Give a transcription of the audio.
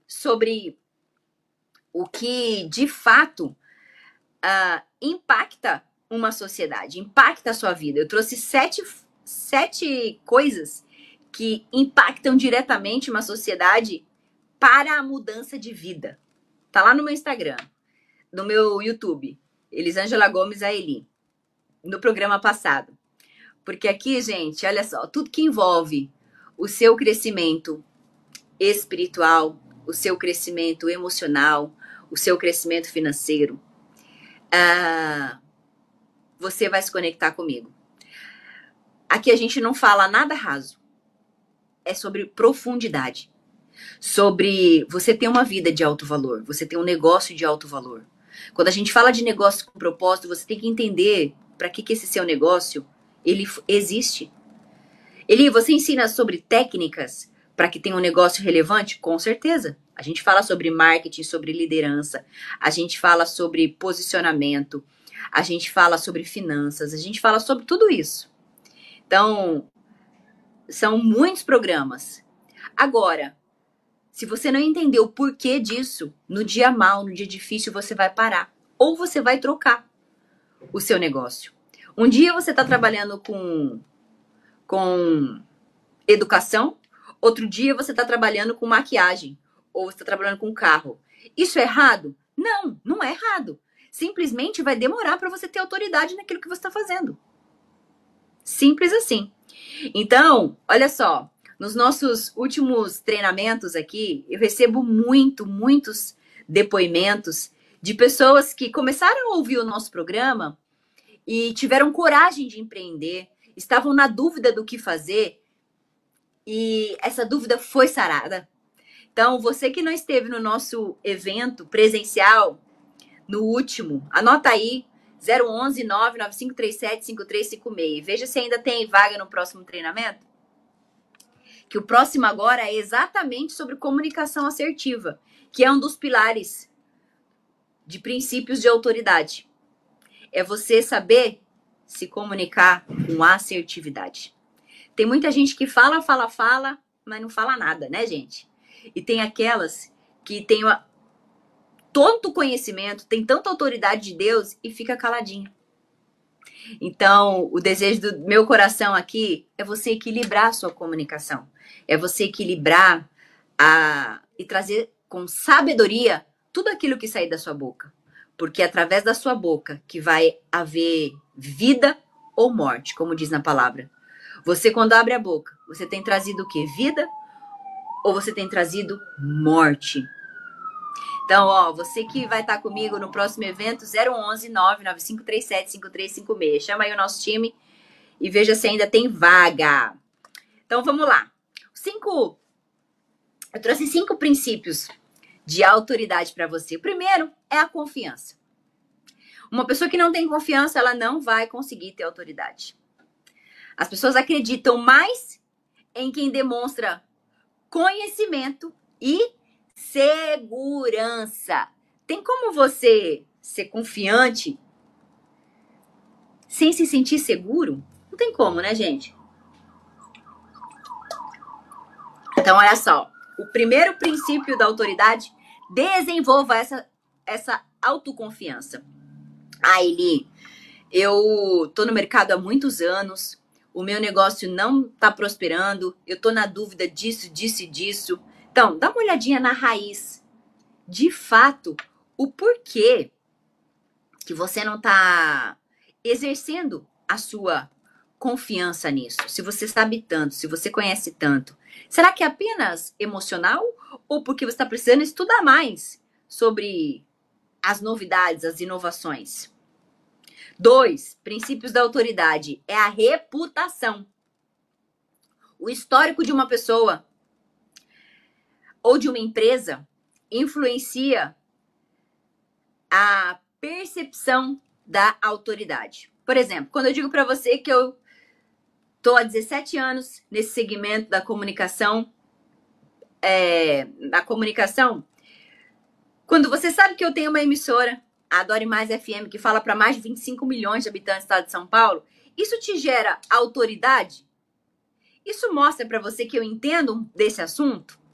sobre o que, de fato, impacta uma sociedade, impacta a sua vida. Eu trouxe sete coisas que impactam diretamente uma sociedade para a mudança de vida. Tá lá no meu Instagram, no meu YouTube, Elisângela Gomes Aeli, no programa passado. Porque aqui, gente, olha só, tudo que envolve o seu crescimento espiritual, o seu crescimento emocional, o seu crescimento financeiro, você vai se conectar comigo. Aqui a gente não fala nada raso. É sobre profundidade. Sobre você ter uma vida de alto valor. Você ter um negócio de alto valor. Quando a gente fala de negócio com propósito, você tem que entender para que esse seu negócio ele existe. Você ensina sobre técnicas para que tenha um negócio relevante? Com certeza. A gente fala sobre marketing, sobre liderança. A gente fala sobre posicionamento. A gente fala sobre finanças. A gente fala sobre tudo isso. Então, são muitos programas. Agora, se você não entender o porquê disso, no dia mal, no dia difícil, você vai parar. Ou você vai trocar o seu negócio. Um dia você está trabalhando com educação, outro dia você está trabalhando com maquiagem, ou você está trabalhando com carro. Isso é errado? Não, não é errado. Simplesmente vai demorar para você ter autoridade naquilo que você está fazendo. Simples assim. Então, olha só, nos nossos últimos treinamentos aqui, eu recebo muitos depoimentos de pessoas que começaram a ouvir o nosso programa e tiveram coragem de empreender, estavam na dúvida do que fazer e essa dúvida foi sarada. Então, você que não esteve no nosso evento presencial, no último, anota aí, 011 99537 5356. Veja se ainda tem vaga no próximo treinamento. Que o próximo agora é exatamente sobre comunicação assertiva, que é um dos pilares de princípios de autoridade. É você saber se comunicar com assertividade. Tem muita gente que fala, mas não fala nada, né, gente? E tem aquelas que têm tanto conhecimento, tem tanta autoridade de Deus e fica caladinha. Então, o desejo do meu coração aqui é você equilibrar a sua comunicação. É você equilibrar e trazer com sabedoria tudo aquilo que sair da sua boca. Porque é através da sua boca que vai haver vida ou morte, como diz na palavra. Você, quando abre a boca, você tem trazido o quê? Vida ou você tem trazido morte? Então, você que vai estar comigo no próximo evento, 011 99537 5356. Chama aí o nosso time e veja se ainda tem vaga. Então, vamos lá. Eu trouxe 5 princípios de autoridade para você. O primeiro é a confiança. Uma pessoa que não tem confiança, ela não vai conseguir ter autoridade. As pessoas acreditam mais em quem demonstra conhecimento e segurança. Tem como você ser confiante sem se sentir seguro? Não tem como, né, gente? Então, olha só. O primeiro princípio da autoridade, desenvolva essa autoconfiança. Eli, eu tô no mercado há muitos anos, o meu negócio não tá prosperando, eu tô na dúvida disso. Então, dá uma olhadinha na raiz. De fato, o porquê que você não tá exercendo a sua confiança nisso. Se você sabe tanto, se você conhece tanto. Será que é apenas emocional? Ou porque você está precisando estudar mais sobre as novidades, as inovações? 2, princípios da autoridade é a reputação. O histórico de uma pessoa ou de uma empresa influencia a percepção da autoridade. Por exemplo, quando eu digo para você que eu tô há 17 anos nesse segmento da comunicação, quando você sabe que eu tenho uma emissora, a Adore Mais FM, que fala para mais de 25 milhões de habitantes do estado de São Paulo, isso te gera autoridade? Isso mostra para você que eu entendo desse assunto?